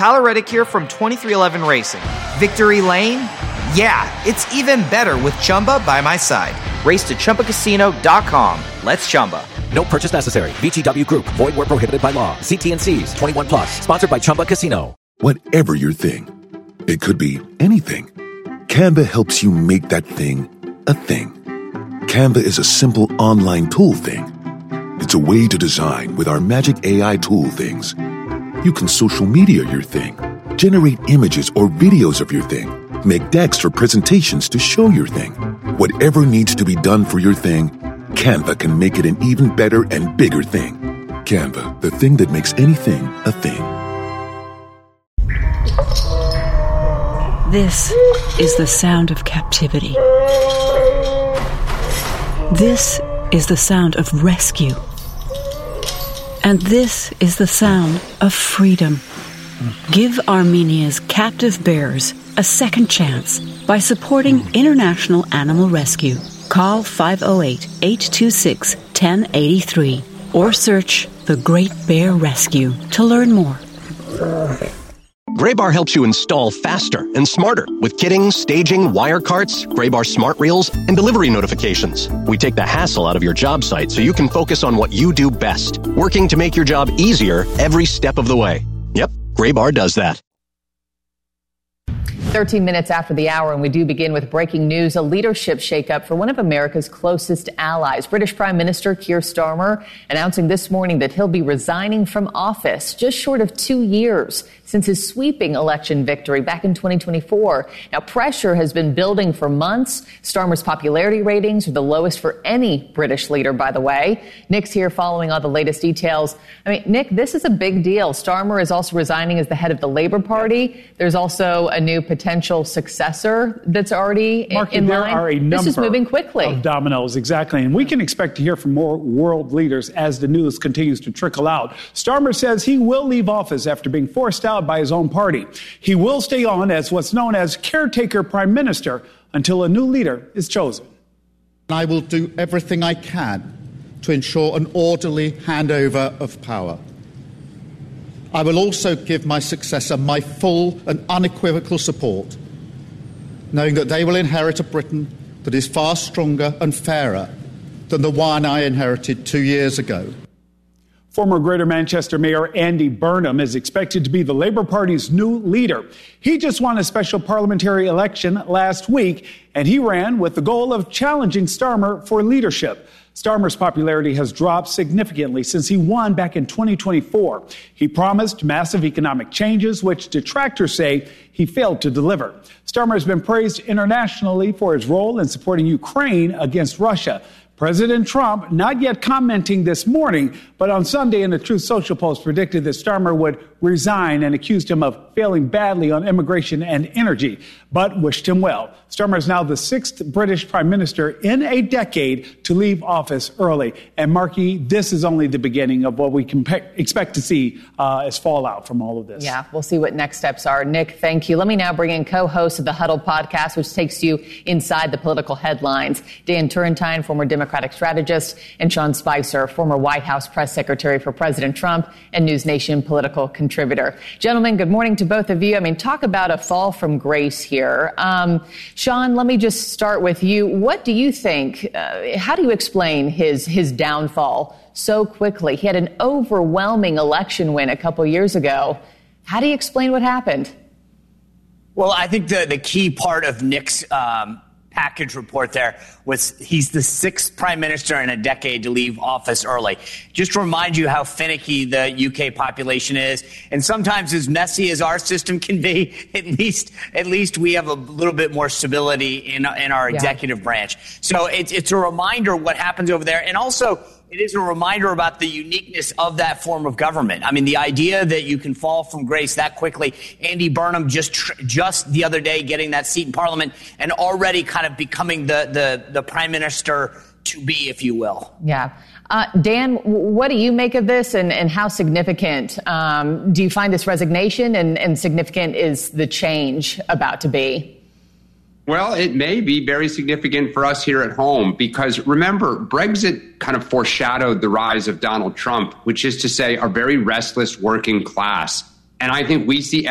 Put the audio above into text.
Tyler Reddick here from 2311 Racing. Victory Lane? Yeah, it's even better with Chumba by my side. Race to ChumbaCasino.com. Let's Chumba. No purchase necessary. VGW Group. Void where prohibited by law. See T&Cs. 21 plus. Sponsored by Chumba Casino. Whatever your thing, it could be anything. Canva helps you make that thing a thing. Canva is a simple online tool thing. It's a way to design with our magic AI tool things. You can social media your thing, generate images or videos of your thing, make decks for presentations to show your thing. Whatever needs to be done for your thing, Canva can make it an even better and bigger thing. Canva, the thing that makes anything a thing. This is the sound of captivity. This is the sound of rescue. And this is the sound of freedom. Give Armenia's captive bears a second chance by supporting International Animal Rescue. Call 508-826-1083 or search The Great Bear Rescue to learn more. Graybar helps you install faster and smarter with kitting, staging, wire carts, Graybar smart reels, and delivery notifications. We take the hassle out of your job site so you can focus on what you do best, working to make your job easier every step of the way. Yep, Graybar does that. 13 minutes after the hour, and we do begin with breaking news, a leadership shakeup for one of America's closest allies. British Prime Minister Keir Starmer announcing this morning that he'll be resigning from office just short of 2 years since his sweeping election victory back in 2024. Now, pressure has been building for months. Starmer's popularity ratings are the lowest for any British leader, by the way. Nick's here following all the latest details. I mean, Nick, this is a big deal. Starmer is also resigning as the head of the Labour Party. There's also a new potential successor that's already in there line. Are a number this is moving quickly. Of dominoes, exactly. And we can expect to hear from more world leaders as the news continues to trickle out. Starmer says he will leave office after being forced out by his own party. He will stay on as what's known as caretaker prime minister until a new leader is chosen. I will do everything I can to ensure an orderly handover of power. I will also give my successor my full and unequivocal support, knowing that they will inherit a Britain that is far stronger and fairer than the one I inherited 2 years ago. Former Greater Manchester Mayor Andy Burnham is expected to be the Labour Party's new leader. He just won a special parliamentary election last week, and he ran with the goal of challenging Starmer for leadership. Starmer's popularity has dropped significantly since he won back in 2024. He promised massive economic changes, which detractors say he failed to deliver. Starmer has been praised internationally for his role in supporting Ukraine against Russia. President Trump not yet commenting this morning, but on Sunday in the Truth Social post predicted that Starmer would resign and accused him of failing badly on immigration and energy, but wished him well. Starmer is now the sixth British prime minister in a decade to leave office early. And Marky, this is only the beginning of what we can expect to see as fallout from all of this. Yeah, we'll see what next steps are. Nick, thank you. Let me now bring in co-host of the Huddle podcast, which takes you inside the political headlines. Dan Turrentine, former Democratic strategist, and Sean Spicer, former White House press secretary for President Trump and News Nation political contributor. Gentlemen, good morning to both of you. I mean, talk about a fall from grace here. Sean, let me just start with you. What do you think? How do you explain his downfall so quickly? He had an overwhelming election win a couple years ago. How do you explain what happened? Well, I think the key part of Nick's package report there was he's the sixth prime minister in a decade to leave office early. Just to remind you how finicky the UK population is, and sometimes as messy as our system can be, at least we have a little bit more stability in our executive branch. So it's a reminder what happens over there, and also it is a reminder about the uniqueness of that form of government. I mean, the idea that you can fall from grace that quickly. Andy Burnham just the other day getting that seat in Parliament and already kind of becoming the prime minister to be, if you will. Yeah. Dan, what do you make of this, and how significant do you find this resignation, and significant is the change about to be? Well, it may be very significant for us here at home because, remember, Brexit kind of foreshadowed the rise of Donald Trump, which is to say a very restless working class. And I think we see